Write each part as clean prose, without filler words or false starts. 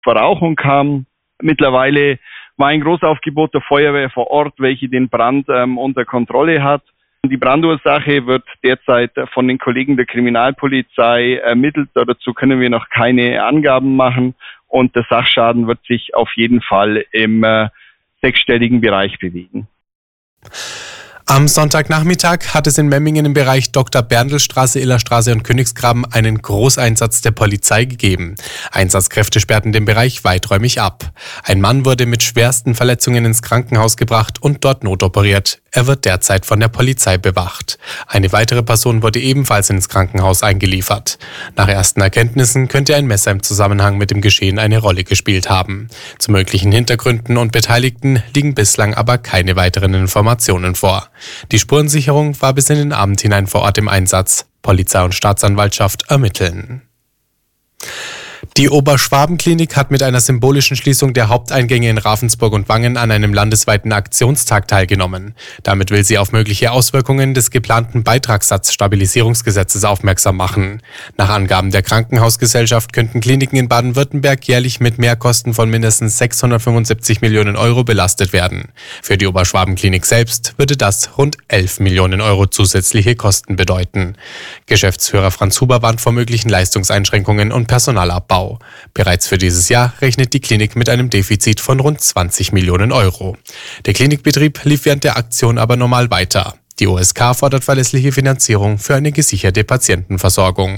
Verrauchung kam. Mittlerweile war ein Großaufgebot der Feuerwehr vor Ort, welche den Brand unter Kontrolle hat. Die Brandursache wird derzeit von den Kollegen der Kriminalpolizei ermittelt. Dazu können wir noch keine Angaben machen. Und der Sachschaden wird sich auf jeden Fall im sechsstelligen Bereich bewegen. Am Sonntagnachmittag hat es in Memmingen im Bereich Dr. Berndl-Straße, Illerstraße und Königsgraben einen Großeinsatz der Polizei gegeben. Einsatzkräfte sperrten den Bereich weiträumig ab. Ein Mann wurde mit schwersten Verletzungen ins Krankenhaus gebracht und dort notoperiert. Er wird derzeit von der Polizei bewacht. Eine weitere Person wurde ebenfalls ins Krankenhaus eingeliefert. Nach ersten Erkenntnissen könnte ein Messer im Zusammenhang mit dem Geschehen eine Rolle gespielt haben. Zu möglichen Hintergründen und Beteiligten liegen bislang aber keine weiteren Informationen vor. Die Spurensicherung war bis in den Abend hinein vor Ort im Einsatz. Polizei und Staatsanwaltschaft ermitteln. Die Oberschwaben-Klinik hat mit einer symbolischen Schließung der Haupteingänge in Ravensburg und Wangen an einem landesweiten Aktionstag teilgenommen. Damit will sie auf mögliche Auswirkungen des geplanten Beitragssatzstabilisierungsgesetzes aufmerksam machen. Nach Angaben der Krankenhausgesellschaft könnten Kliniken in Baden-Württemberg jährlich mit Mehrkosten von mindestens 675 Millionen Euro belastet werden. Für die Oberschwaben-Klinik selbst würde das rund 11 Millionen Euro zusätzliche Kosten bedeuten. Geschäftsführer Franz Huber warnt vor möglichen Leistungseinschränkungen und Personalabbau. Bereits für dieses Jahr rechnet die Klinik mit einem Defizit von rund 20 Millionen Euro. Der Klinikbetrieb lief während der Aktion aber normal weiter. Die OSK fordert verlässliche Finanzierung für eine gesicherte Patientenversorgung.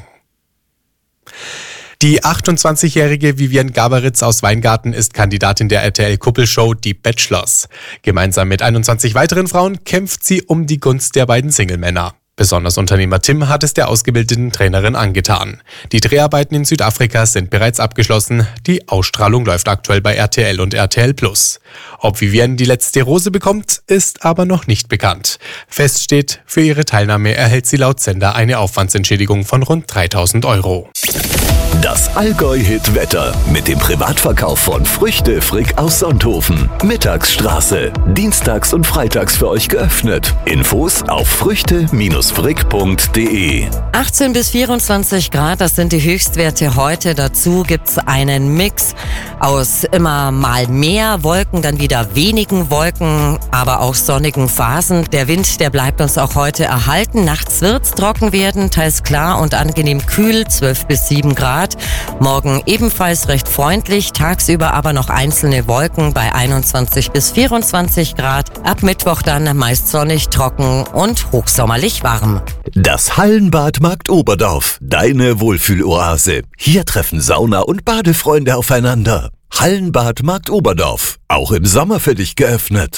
Die 28-jährige Vivienne Gaberitz aus Weingarten ist Kandidatin der RTL-Kuppelshow Die Bachelors. Gemeinsam mit 21 weiteren Frauen kämpft sie um die Gunst der beiden Single-Männer. Besonders Unternehmer Tim hat es der ausgebildeten Trainerin angetan. Die Dreharbeiten in Südafrika sind bereits abgeschlossen. Die Ausstrahlung läuft aktuell bei RTL und RTL+. Ob Vivienne die letzte Rose bekommt, ist aber noch nicht bekannt. Fest steht, für ihre Teilnahme erhält sie laut Sender eine Aufwandsentschädigung von rund 3.000 Euro. Das Allgäu-Hit-Wetter mit dem Privatverkauf von Früchte Frick aus Sonthofen. Mittagsstraße. Dienstags und freitags für euch geöffnet. Infos auf früchte-frick.de. 18 bis 24 Grad, das sind die Höchstwerte heute. Dazu gibt's einen Mix aus immer mal mehr Wolken, dann wieder wenigen Wolken, aber auch sonnigen Phasen. Der Wind, der bleibt uns auch heute erhalten. Nachts wird's trocken werden, teils klar und angenehm kühl, 12 bis 7 Grad. Morgen ebenfalls recht freundlich, tagsüber aber noch einzelne Wolken bei 21 bis 24 Grad. Ab Mittwoch dann meist sonnig, trocken und hochsommerlich warm. Das Hallenbad Markt Oberdorf, deine Wohlfühloase. Hier treffen Sauna- und Badefreunde aufeinander. Hallenbad Markt Oberdorf, auch im Sommer für dich geöffnet.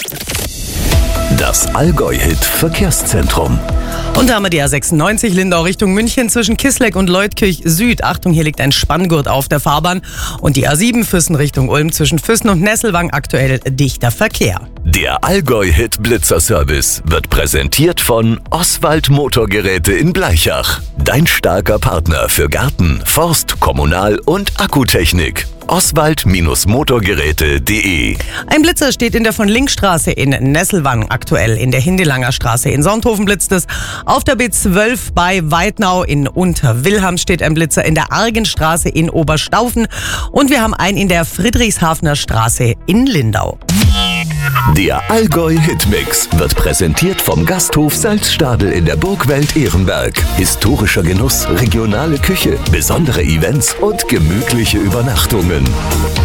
Das Allgäu-Hit Verkehrszentrum. Und da haben wir die A96 Lindau Richtung München zwischen Kissleck und Leutkirch Süd. Achtung, hier liegt ein Spanngurt auf der Fahrbahn. Und die A7 Füssen Richtung Ulm zwischen Füssen und Nesselwang aktuell dichter Verkehr. Der Allgäu-Hit Blitzerservice wird präsentiert von Oswald Motorgeräte in Blaichach. Dein starker Partner für Garten, Forst, Kommunal- und Akkutechnik. Oswald-Motorgeräte.de. Ein Blitzer steht in der von Linkstraße in Nesselwang aktuell. In der Hindelanger Straße in Sonthofen blitzt es. Auf der B12 bei Weidnau in Unterwilham steht ein Blitzer in der Argenstraße in Oberstaufen. Und wir haben einen in der Friedrichshafener Straße in Lindau. Der Allgäu-Hitmix wird präsentiert vom Gasthof Salzstadel in der Burgwelt Ehrenberg. Historischer Genuss, regionale Küche, besondere Events und gemütliche Übernachtungen.